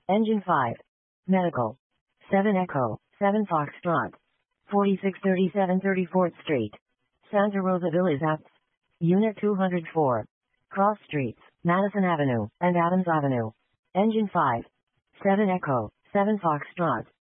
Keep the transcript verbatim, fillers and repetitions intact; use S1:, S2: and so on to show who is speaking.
S1: Engine five. Medical. seven Echo, seven Foxtrot. forty-six thirty-seven thirty-fourth Street. Santa Rosa Villas Apps. Unit two hundred four. Cross Streets, Madison Avenue, and Adams Avenue. Engine five. seven Echo, seven Foxtrot.